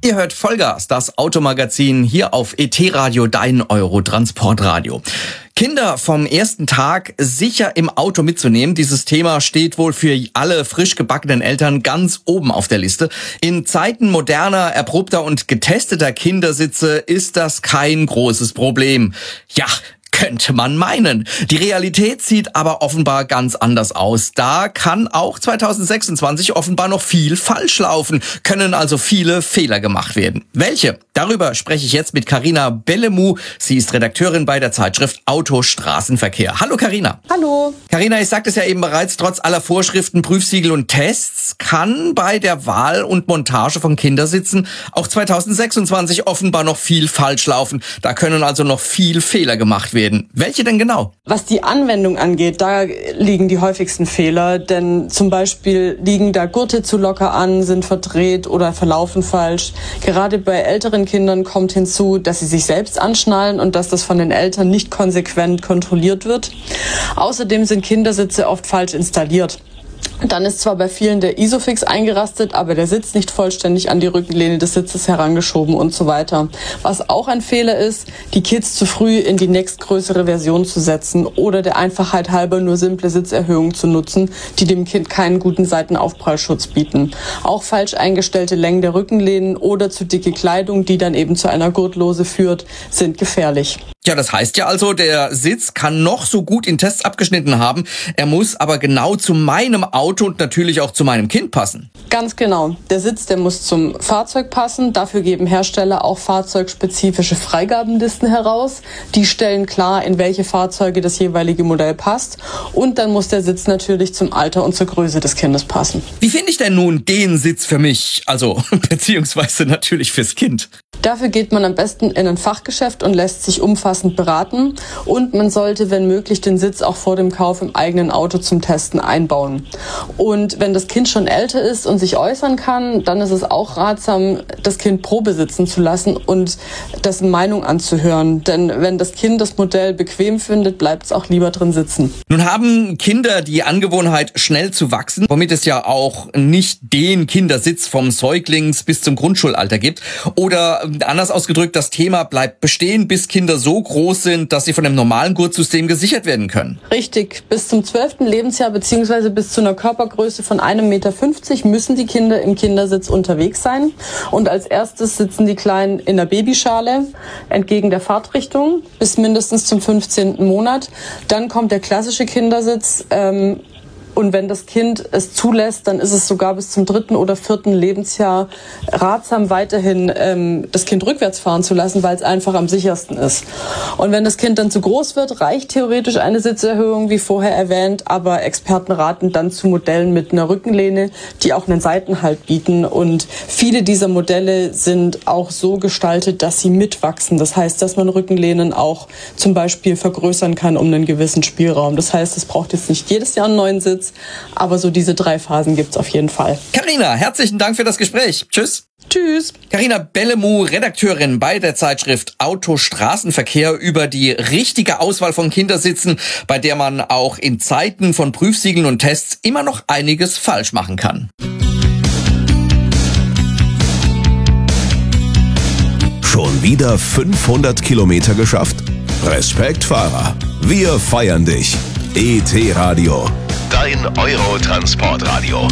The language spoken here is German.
Ihr hört Vollgas, das Automagazin hier auf ET-Radio, dein Euro-Transportradio. Kinder vom ersten Tag sicher im Auto mitzunehmen. Dieses Thema steht wohl für alle frisch gebackenen Eltern ganz oben auf der Liste. In Zeiten moderner, erprobter und getesteter Kindersitze ist das kein großes Problem. Ja, könnte man meinen. Die Realität sieht aber offenbar ganz anders aus. Da kann auch 2026 offenbar noch viel falsch laufen, können also viele Fehler gemacht werden. Welche? Darüber spreche ich jetzt mit Carina Bellemou. Sie ist Redakteurin bei der Zeitschrift Autostraßenverkehr. Hallo Carina. Hallo. Carina, ich sagte es ja eben bereits, trotz aller Vorschriften, Prüfsiegel und Tests kann bei der Wahl und Montage von Kindersitzen auch 2026 offenbar noch viel falsch laufen. Da können also noch viel Fehler gemacht werden. Welche denn genau? Was die Anwendung angeht, da liegen die häufigsten Fehler, denn zum Beispiel liegen da Gurte zu locker an, sind verdreht oder verlaufen falsch. Gerade bei älteren Kindern kommt hinzu, dass sie sich selbst anschnallen und dass das von den Eltern nicht konsequent kontrolliert wird. Außerdem sind Kindersitze oft falsch installiert. Dann ist zwar bei vielen der Isofix eingerastet, aber der Sitz nicht vollständig an die Rückenlehne des Sitzes herangeschoben und so weiter. Was auch ein Fehler ist, die Kids zu früh in die nächstgrößere Version zu setzen oder der Einfachheit halber nur simple Sitzerhöhungen zu nutzen, die dem Kind keinen guten Seitenaufprallschutz bieten. Auch falsch eingestellte Längen der Rückenlehnen oder zu dicke Kleidung, die dann eben zu einer Gurtlose führt, sind gefährlich. Ja, das heißt ja also, der Sitz kann noch so gut in Tests abgeschnitten haben. Er muss aber genau zu meinem Auto und natürlich auch zu meinem Kind passen. Ganz genau. Der Sitz, der muss zum Fahrzeug passen. Dafür geben Hersteller auch fahrzeugspezifische Freigabenlisten heraus. Die stellen klar, in welche Fahrzeuge das jeweilige Modell passt. Und dann muss der Sitz natürlich zum Alter und zur Größe des Kindes passen. Wie finde ich denn nun den Sitz für mich? Also, beziehungsweise natürlich fürs Kind. Dafür geht man am besten in ein Fachgeschäft und lässt sich umfassend beraten. Und man sollte, wenn möglich, den Sitz auch vor dem Kauf im eigenen Auto zum Testen einbauen. Und wenn das Kind schon älter ist und sich äußern kann, dann ist es auch ratsam, das Kind Probe sitzen zu lassen und dessen Meinung anzuhören. Denn wenn das Kind das Modell bequem findet, bleibt es auch lieber drin sitzen. Nun haben Kinder die Angewohnheit, schnell zu wachsen, womit es ja auch nicht den Kindersitz vom Säuglings bis zum Grundschulalter gibt. Oder anders ausgedrückt, das Thema bleibt bestehen, bis Kinder so groß sind, dass sie von dem normalen Gurtsystem gesichert werden können. Richtig. Bis zum 12. Lebensjahr bzw. bis zu einer Körpergröße von 1,50 Meter müssen die Kinder im Kindersitz unterwegs sein. Und als erstes sitzen die Kleinen in der Babyschale entgegen der Fahrtrichtung bis mindestens zum 15. Monat. Dann kommt der klassische Kindersitz. Und wenn das Kind es zulässt, dann ist es sogar bis zum 3. oder 4. Lebensjahr ratsam, weiterhin das Kind rückwärts fahren zu lassen, weil es einfach am sichersten ist. Und wenn das Kind dann zu groß wird, reicht theoretisch eine Sitzerhöhung, wie vorher erwähnt, aber Experten raten dann zu Modellen mit einer Rückenlehne, die auch einen Seitenhalt bieten. Und viele dieser Modelle sind auch so gestaltet, dass sie mitwachsen. Das heißt, dass man Rückenlehnen auch zum Beispiel vergrößern kann um einen gewissen Spielraum. Das heißt, es braucht jetzt nicht jedes Jahr einen neuen Sitz, aber so diese 3 Phasen gibt's auf jeden Fall. Carina, herzlichen Dank für das Gespräch. Tschüss. Tschüss. Carina Bellemou, Redakteurin bei der Zeitschrift Autostraßenverkehr, über die richtige Auswahl von Kindersitzen, bei der man auch in Zeiten von Prüfsiegeln und Tests immer noch einiges falsch machen kann. Schon wieder 500 Kilometer geschafft? Respekt, Fahrer. Wir feiern dich. ET-Radio. Dein Euro-Transportradio.